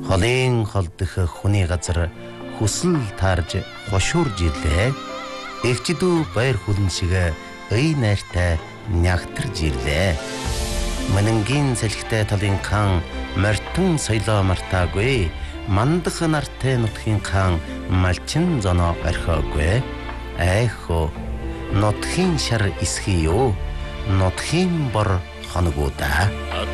Холын холдох хүний газар хүсэл таарж хошуурж ирлээ. Эгчдүү баяр хүлэн шиг эй найртай нягтарж ирлээ. Манангийн салхитай талын хаан мартан соёлоо мартаагүй. Мандах нартай нутгийн хаан малчин зоноо орхиогүй. Айхо нутгийн шар исхий юу? Нутгийн бор хоногоо да.